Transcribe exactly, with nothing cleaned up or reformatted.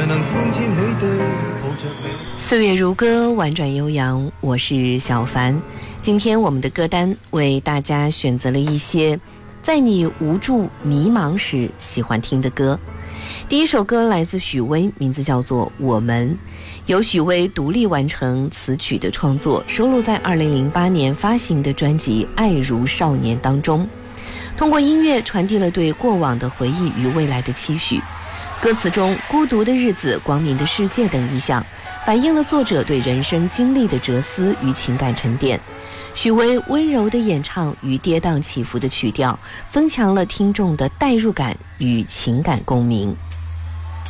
能歡天喜地抱着你。 岁月如歌，婉转悠扬，我是小凡。今天我们的歌单为大家选择了一些在你无助迷茫时喜欢听的歌。第一首歌来自许巍，名字叫做《我们》，由许巍独立完成词曲的创作，收录在二零零八年发行的专辑《爱如少年》当中。通过音乐传递了对过往的回忆与未来的期许。歌词中孤独的日子、光明的世界等意象，反映了作者对人生经历的哲思与情感沉淀。许巍温柔的演唱与跌宕起伏的曲调，增强了听众的代入感与情感共鸣。